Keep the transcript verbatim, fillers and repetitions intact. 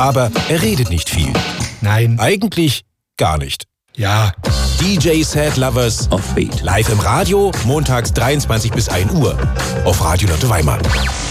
Aber er redet nicht viel. Nein. Eigentlich gar nicht. Ja. D J Sad Lovers Offbeat. live im Radio, montags dreiundzwanzig bis ein Uhr auf Radio Lotte Weimar.